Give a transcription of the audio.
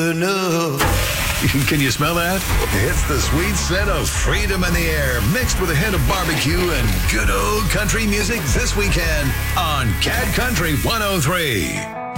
Can you smell that? It's the sweet scent of freedom in the air, mixed with a hint of barbecue and good old country music this weekend on Cat Country 103.